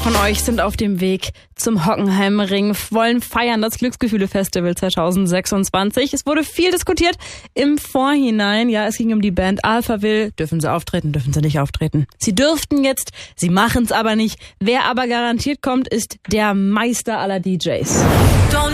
von euch sind auf dem Weg zum Hockenheimring, wollen feiern das Glücksgefühle-Festival 2026. Es wurde viel diskutiert im Vorhinein. Ja, es ging um die Band Alphaville. Dürfen sie auftreten, dürfen sie nicht auftreten? Sie dürften jetzt, sie machen es aber nicht. Wer aber garantiert kommt, ist der Meister aller DJs.